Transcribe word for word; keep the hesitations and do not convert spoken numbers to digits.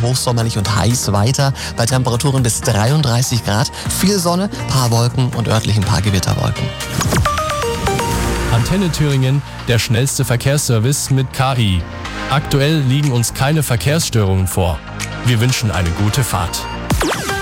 hochsommerlich und heiß weiter bei Temperaturen bis dreiunddreißig Grad. Viel Sonne, paar Wolken und örtlich ein paar Gewitterwolken. Antenne Thüringen, der schnellste Verkehrsservice mit K I. Aktuell liegen uns keine Verkehrsstörungen vor. Wir wünschen eine gute Fahrt.